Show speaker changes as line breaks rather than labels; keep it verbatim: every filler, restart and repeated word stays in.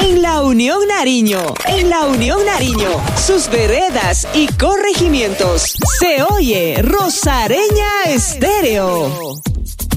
En la Unión Nariño, en la Unión Nariño, sus veredas y corregimientos. Se oye Rosareña Estéreo.